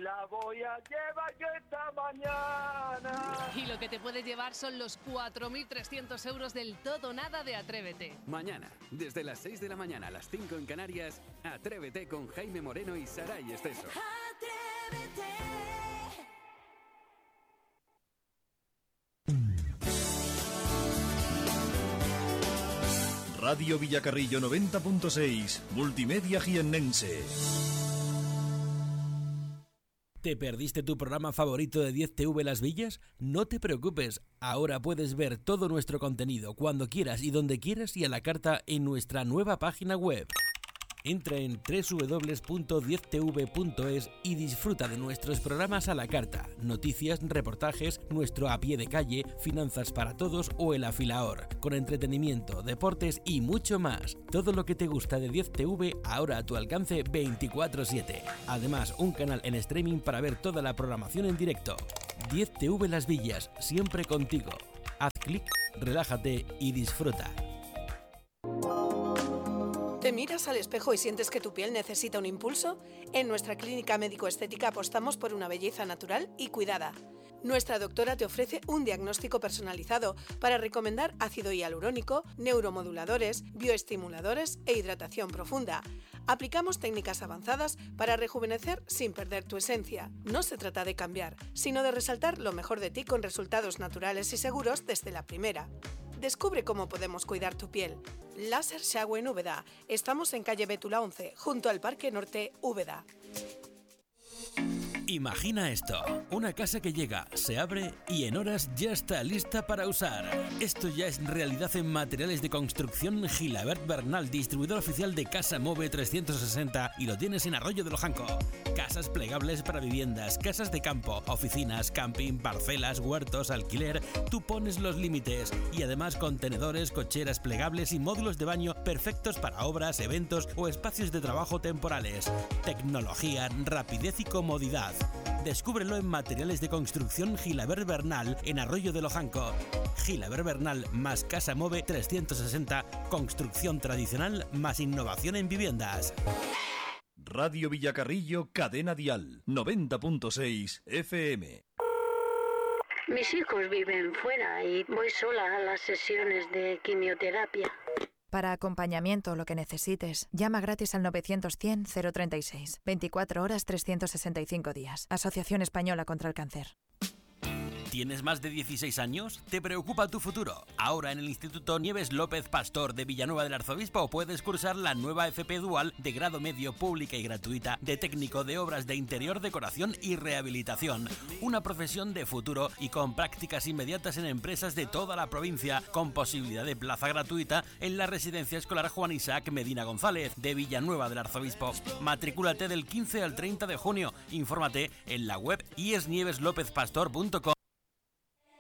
la voy a llevar yo esta mañana. Y lo que te puedes llevar son los 4.300 euros del todo nada de Atrévete. Mañana, desde las 6 de la mañana a las 5 en Canarias, Atrévete con Jaime Moreno y Saray Esteso. Atrévete. Radio Villacarrillo 90.6, Multimedia Jiennense. ¿Te perdiste tu programa favorito de 10TV Las Villas? No te preocupes, ahora puedes ver todo nuestro contenido cuando quieras y donde quieras y a la carta en nuestra nueva página web. Entra en www.10tv.es y disfruta de nuestros programas a la carta, noticias, reportajes, nuestro a pie de calle, finanzas para todos o el afilaor, con entretenimiento, deportes y mucho más. Todo lo que te gusta de 10TV ahora a tu alcance 24/7. Además, un canal en streaming para ver toda la programación en directo. 10TV Las Villas, siempre contigo. Haz clic, relájate y disfruta. ¿Te miras al espejo y sientes que tu piel necesita un impulso? En nuestra clínica médico-estética apostamos por una belleza natural y cuidada. Nuestra doctora te ofrece un diagnóstico personalizado para recomendar ácido hialurónico, neuromoduladores, bioestimuladores e hidratación profunda. Aplicamos técnicas avanzadas para rejuvenecer sin perder tu esencia. No se trata de cambiar, sino de resaltar lo mejor de ti con resultados naturales y seguros desde la primera. Descubre cómo podemos cuidar tu piel. Láser Shagüe en Úbeda. Estamos en calle Bétula 11, junto al Parque Norte Úbeda. Imagina esto, una casa que llega, se abre y en horas ya está lista para usar. Esto ya es realidad en materiales de construcción Gilabert Bernal, distribuidor oficial de Casa Move 360 y lo tienes en Arroyo de Lojanco. Casas plegables para viviendas, casas de campo, oficinas, camping, parcelas, huertos, alquiler, tú pones los límites y además contenedores, cocheras plegables y módulos de baño perfectos para obras, eventos o espacios de trabajo temporales. Tecnología, rapidez y comodidad. Descúbrelo en materiales de construcción Gilabert Bernal en Arroyo de Lojanco. Gilabert Bernal más Casa Move 360, construcción tradicional más innovación en viviendas. Radio Villacarrillo, cadena dial 90.6 FM. Mis hijos viven fuera y voy sola a las sesiones de quimioterapia. Para acompañamiento o lo que necesites, llama gratis al 900-100-036. 24 horas, 365 días. Asociación Española contra el Cáncer. ¿Tienes más de 16 años? ¿Te preocupa tu futuro? Ahora en el Instituto Nieves López Pastor de Villanueva del Arzobispo puedes cursar la nueva FP Dual de grado medio pública y gratuita de técnico de obras de interior, decoración y rehabilitación. Una profesión de futuro y con prácticas inmediatas en empresas de toda la provincia, con posibilidad de plaza gratuita en la residencia escolar Juan Isaac Medina González de Villanueva del Arzobispo. Matrículate del 15 al 30 de junio. Infórmate en la web iesnieveslopezpastor.com